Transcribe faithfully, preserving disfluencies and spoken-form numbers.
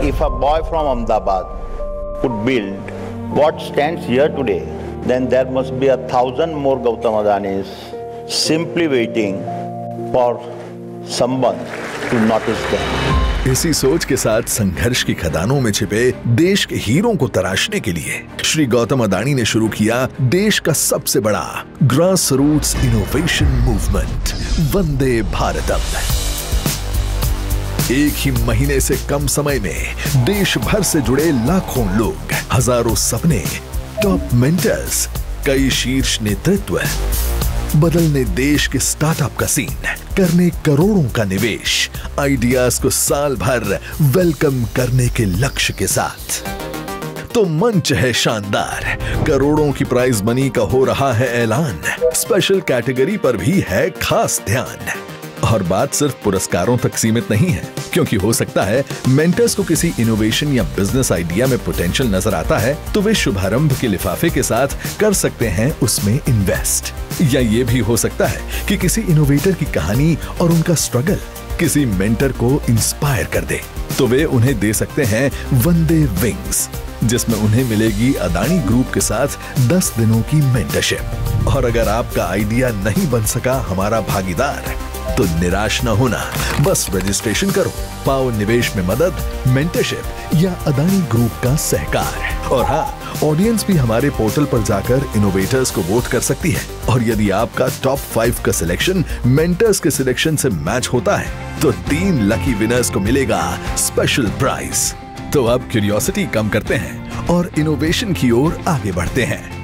if a boy from Ahmedabad could build what stands here today, then there must be a thousand more Gautam Adanis simply waiting for someone to notice them. इसी सोच के साथ संघर्ष की खदानों में छिपे देश के हीरों को तराशने के लिए श्री गौतम अदानी ने शुरू किया देश का सबसे बड़ा ग्रास रूट्स इनोवेशन मूवमेंट, वंदे भारतम। एक ही महीने से कम समय में देश भर से जुड़े लाखों लोग, हजारों सपने, टॉप मेंटर्स, कई शीर्ष नेतृत्व, बदलने देश के स्टार्टअप का सीन, करने करोड़ों का निवेश, आइडियाज को साल भर वेलकम करने के लक्ष्य के साथ। तो मंच है शानदार, करोड़ों की प्राइज मनी का हो रहा है ऐलान, स्पेशल कैटेगरी पर भी है खास ध्यान। और बात सिर्फ पुरस्कारों तक सीमित नहीं है, क्योंकि हो सकता है मेंटर्स को किसी इनोवेशन या बिजनेस आइडिया में पोटेंशियल नजर आता है तो वे शुभारंभ के लिफाफे के साथ कर सकते हैं उसमें इन्वेस्ट। या ये भी हो सकता है कि किसी इनोवेटर की कहानी और उनका स्ट्रगल किसी मेंटर को इंस्पायर कर दे, तो वे उन्हें दे सकते हैं वंदे विंग्स, जिसमें उन्हें मिलेगी अदानी ग्रुप के साथ दस दिनों की मेंटरशिप। और अगर आपका आइडिया नहीं बन सका हमारा भागीदार, तो निराश न होना, बस रजिस्ट्रेशन करो, पाओ निवेश में मदद, मेंटरशिप या अदानी ग्रुप का सहकार। और हाँ, ऑडियंस भी हमारे पोर्टल पर जाकर इनोवेटर्स को वोट कर सकती है, और यदि आपका टॉप फाइव का सिलेक्शन मेंटर्स के सिलेक्शन से मैच होता है तो तीन लकी विनर्स को मिलेगा स्पेशल प्राइज। तो अब क्यूरियोसिटी कम करते हैं और इनोवेशन की ओर आगे बढ़ते हैं।